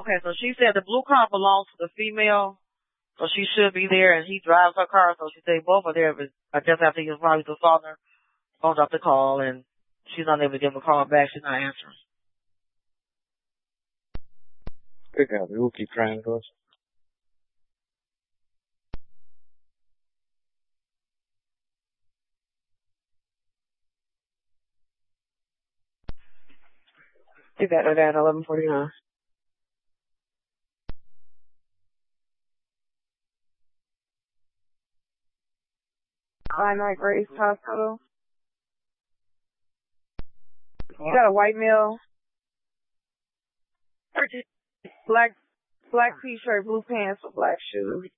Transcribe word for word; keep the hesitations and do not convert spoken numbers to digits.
Okay, so she said the blue car belongs to the female, so she should be there, and he drives her car, so she said both are there, but I guess after he was probably the father, phoned up the call, and she's unable to give him a call back. She's not answering. Good God, we will keep trying to us. Do that or that, eleven forty-nine. Sinai Grace Hospital. You got a white male. Black, black t-shirt, blue pants with black shoes.